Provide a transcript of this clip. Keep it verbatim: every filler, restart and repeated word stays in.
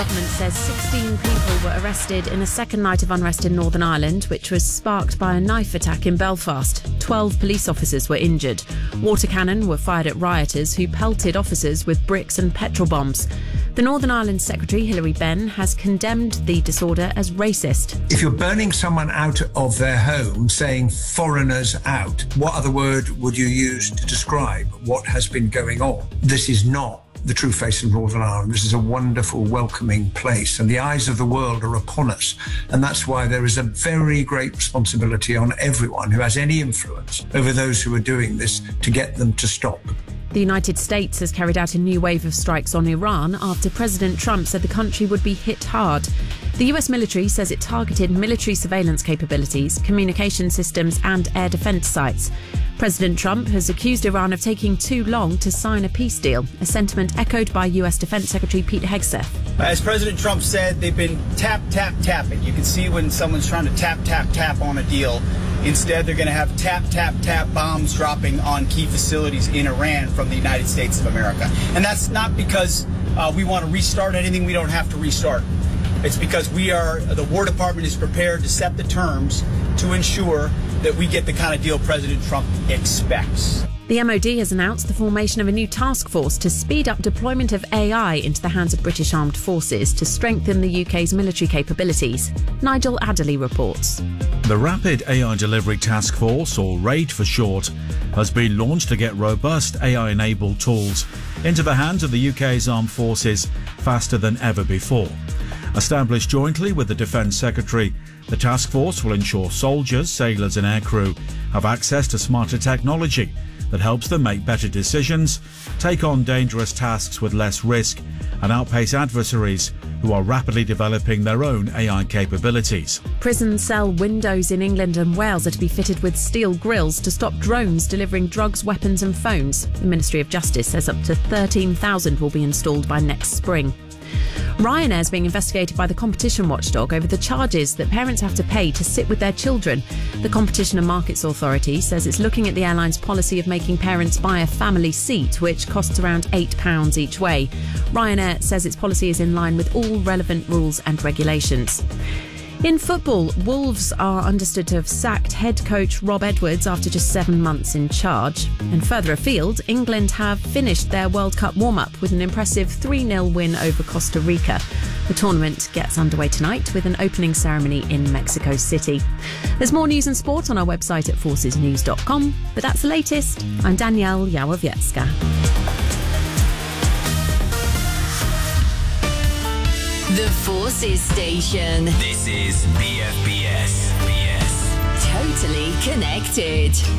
The government says sixteen people were arrested in a second night of unrest in Northern Ireland, which was sparked by a knife attack in Belfast. Twelve police officers were injured. Water cannon were fired at rioters who pelted officers with bricks and petrol bombs. The Northern Ireland Secretary, Hilary Benn, has condemned the disorder as racist. If you're burning someone out of their home, saying foreigners out, what other word would you use to describe what has been going on? This is not the true face of Northern Ireland. This is a wonderful, welcoming place, and the eyes of the world are upon us. And that's why there is a very great responsibility on everyone who has any influence over those who are doing this to get them to stop. The United States has carried out a new wave of strikes on Iran after President Trump said the country would be hit hard. The U S military says it targeted military surveillance capabilities, communication systems and air defence sites. President Trump has accused Iran of taking too long to sign a peace deal, a sentiment echoed by U S Defence Secretary Pete Hegseth. As President Trump said, they've been tap, tap, tapping. You can see when someone's trying to tap, tap, tap on a deal. Instead, they're going to have tap, tap, tap bombs dropping on key facilities in Iran from the United States of America. And that's not because uh, we want to restart anything we don't have to restart. It's because we are, the War Department is prepared to set the terms to ensure that we get the kind of deal President Trump expects. The M O D has announced the formation of a new task force to speed up deployment of A I into the hands of British armed forces to strengthen the U K's military capabilities. Nigel Adderley reports. The Rapid A I Delivery Task Force, or RAID for short, has been launched to get robust A I-enabled tools into the hands of the U K's armed forces faster than ever before. Established jointly with the Defence Secretary, the task force will ensure soldiers, sailors and aircrew have access to smarter technology that helps them make better decisions, take on dangerous tasks with less risk and outpace adversaries who are rapidly developing their own A I capabilities. Prison cell windows in England and Wales are to be fitted with steel grills to stop drones delivering drugs, weapons and phones. The Ministry of Justice says up to thirteen thousand will be installed by next spring. Ryanair is being investigated by the competition watchdog over the charges that parents have to pay to sit with their children. The Competition and Markets Authority says it's looking at the airline's policy of making parents buy a family seat, which costs around eight pounds each way. Ryanair says its policy is in line with all relevant rules and regulations. In football, Wolves are understood to have sacked head coach Rob Edwards after just seven months in charge. And further afield, England have finished their World Cup warm-up with an impressive three nil win over Costa Rica. The tournament gets underway tonight with an opening ceremony in Mexico City. There's more news and sport on our website at forces news dot com, but that's the latest. I'm Danielle Yałowiecka. The Forces Station. This is B F B S. B S. Totally connected.